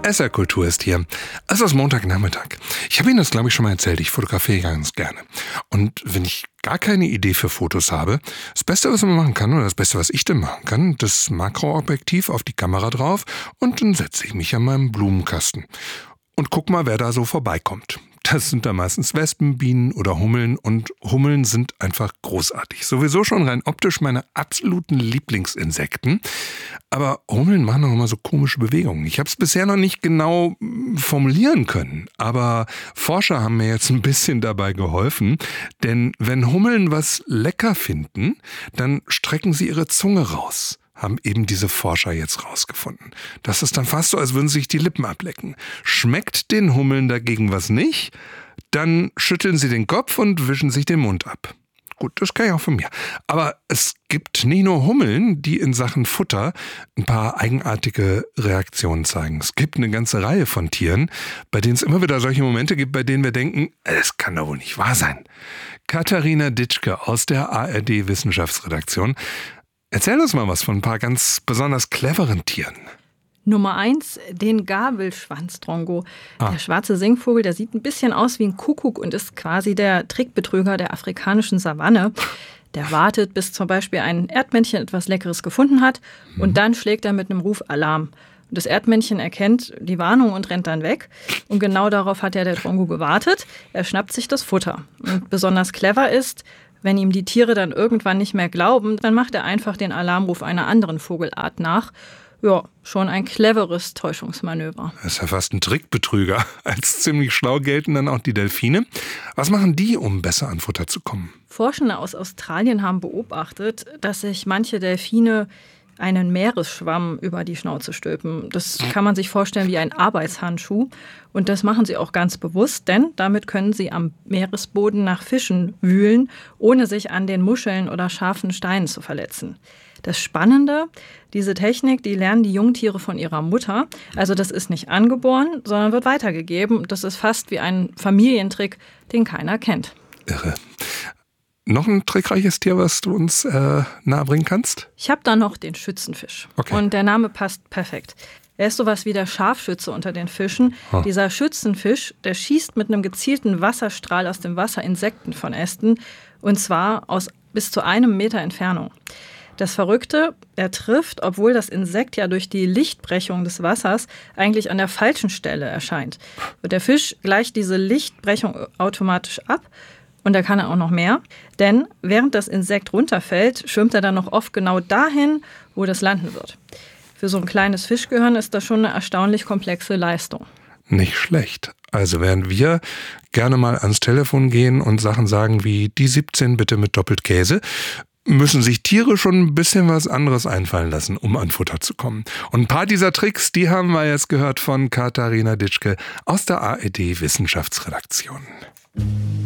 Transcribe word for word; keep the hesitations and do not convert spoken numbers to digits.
S R-Kultur ist hier. Es ist Montagnachmittag. Ich habe Ihnen das, glaube ich, schon mal erzählt. Ich fotografiere ganz gerne. Und wenn ich gar keine Idee für Fotos habe, das Beste, was man machen kann, oder das Beste, was ich denn machen kann, das Makroobjektiv auf die Kamera drauf und dann setze ich mich an meinen Blumenkasten und guck mal, wer da so vorbeikommt. Das sind da meistens Wespen, Bienen oder Hummeln und Hummeln sind einfach großartig. Sowieso schon rein optisch meine absoluten Lieblingsinsekten. Aber Hummeln machen auch immer so komische Bewegungen. Ich habe es bisher noch nicht genau formulieren können, aber Forscher haben mir jetzt ein bisschen dabei geholfen. Denn wenn Hummeln was lecker finden, dann strecken sie ihre Zunge raus. Haben eben diese Forscher jetzt rausgefunden. Das ist dann fast so, als würden sie sich die Lippen ablecken. Schmeckt den Hummeln dagegen was nicht, dann schütteln sie den Kopf und wischen sich den Mund ab. Gut, das kann ich auch von mir. Aber es gibt nicht nur Hummeln, die in Sachen Futter ein paar eigenartige Reaktionen zeigen. Es gibt eine ganze Reihe von Tieren, bei denen es immer wieder solche Momente gibt, bei denen wir denken, es kann doch wohl nicht wahr sein. Katharina Ditschke aus der A R D-Wissenschaftsredaktion. Erzähl uns mal was von ein paar ganz besonders cleveren Tieren. Nummer eins, den Gabelschwanzdrongo. Ah. Der schwarze Singvogel, der sieht ein bisschen aus wie ein Kuckuck und ist quasi der Trickbetrüger der afrikanischen Savanne. Der wartet, bis zum Beispiel ein Erdmännchen etwas Leckeres gefunden hat und mhm. dann schlägt er mit einem Ruf Alarm. Und das Erdmännchen erkennt die Warnung und rennt dann weg. Und genau darauf hat ja der Drongo gewartet. Er schnappt sich das Futter. Und besonders clever ist, wenn ihm die Tiere dann irgendwann nicht mehr glauben, dann macht er einfach den Alarmruf einer anderen Vogelart nach. Ja, schon ein cleveres Täuschungsmanöver. Das ist ja fast ein Trickbetrüger. Als ziemlich schlau gelten dann auch die Delfine. Was machen die, um besser an Futter zu kommen? Forschende aus Australien haben beobachtet, dass sich manche Delfine einen Meeresschwamm über die Schnauze stülpen. Das kann man sich vorstellen wie ein Arbeitshandschuh. Und das machen sie auch ganz bewusst, denn damit können sie am Meeresboden nach Fischen wühlen, ohne sich an den Muscheln oder scharfen Steinen zu verletzen. Das Spannende, diese Technik, die lernen die Jungtiere von ihrer Mutter. Also das ist nicht angeboren, sondern wird weitergegeben. Das ist fast wie ein Familientrick, den keiner kennt. Irre. Noch ein trickreiches Tier, was du uns äh, nahebringen kannst? Ich habe da noch den Schützenfisch. Okay. Und der Name passt perfekt. Er ist sowas wie der Scharfschütze unter den Fischen. Oh. Dieser Schützenfisch, der schießt mit einem gezielten Wasserstrahl aus dem Wasser Insekten von Ästen. Und zwar aus bis zu einem Meter Entfernung. Das Verrückte, er trifft, obwohl das Insekt ja durch die Lichtbrechung des Wassers eigentlich an der falschen Stelle erscheint. Und der Fisch gleicht diese Lichtbrechung automatisch ab. Und da kann er auch noch mehr, denn während das Insekt runterfällt, schwimmt er dann noch oft genau dahin, wo das landen wird. Für so ein kleines Fischgehirn ist das schon eine erstaunlich komplexe Leistung. Nicht schlecht. Also während wir gerne mal ans Telefon gehen und Sachen sagen wie die siebzehn bitte mit doppelt Käse, müssen sich Tiere schon ein bisschen was anderes einfallen lassen, um an Futter zu kommen. Und ein paar dieser Tricks, die haben wir jetzt gehört von Katharina Ditschke aus der A R D-Wissenschaftsredaktion.